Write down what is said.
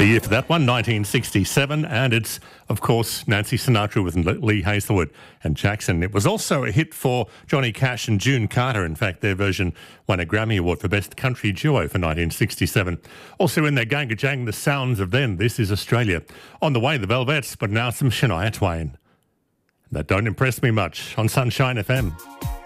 The year for that one, 1967, and it's, of course, Nancy Sinatra with Lee Hazelwood and Jackson. It was also a hit for Johnny Cash and June Carter. In fact, their version won a Grammy Award for Best Country Duo for 1967. Also in their Ganga Jang, the sounds of then, This Is Australia. On the way, the Velvets, but now some Shania Twain. That don't impress me much on Sunshine FM.